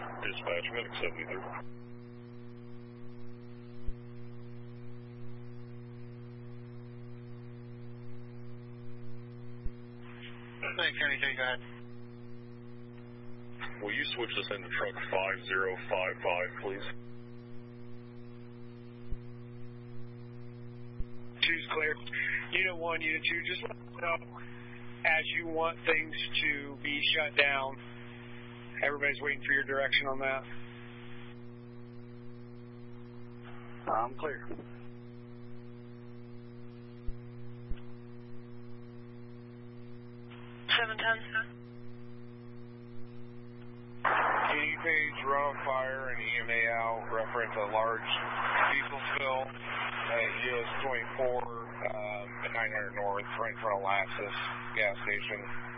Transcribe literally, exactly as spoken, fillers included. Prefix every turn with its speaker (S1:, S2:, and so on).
S1: Dispatch, Medic seventy-three.
S2: Medic seventy-three, go ahead.
S1: Will you switch this into truck five zero five five, please?
S3: Two's clear. Unit one, Unit two, just let us know as you want things to be shut down. Everybody's waiting for your direction on that.
S2: I'm clear.
S4: seven ten.
S5: Key page, run on fire, and E M A out, reference a large diesel spill at U S twenty-four um, at nine hundred North, right in front of Lassus gas station.